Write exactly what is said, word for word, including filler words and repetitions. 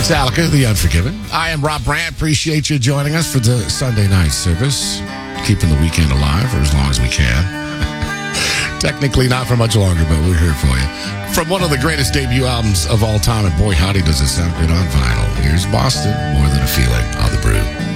Metallica, The Unforgiven. I am Rob Brandt. Appreciate you joining us for the Sunday night service. Keeping the weekend alive for as long as we can. Technically not for much longer, but we're here for you. From one of the greatest debut albums of all time, and boy, howdy does it sound good on vinyl. Here's Boston, More Than a Feeling on The Brew.